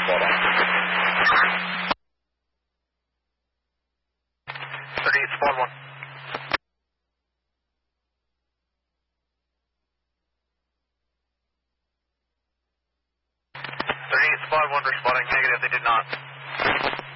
spot on. 38, spot 1. 38, spot 1, responding negative, they did not.